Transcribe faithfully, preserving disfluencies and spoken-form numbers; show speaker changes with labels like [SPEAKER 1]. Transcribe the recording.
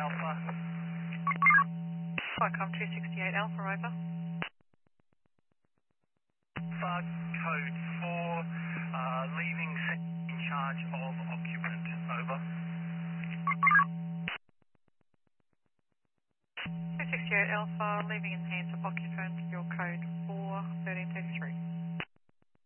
[SPEAKER 1] Alpha.
[SPEAKER 2] Welcome two sixty-eight Alpha, over.
[SPEAKER 1] Alpha, code four, uh, leaving in charge of occupant, over.
[SPEAKER 2] two sixty-eight Alpha, leaving in the hands of occupant, your code four, thirteen thirty-three.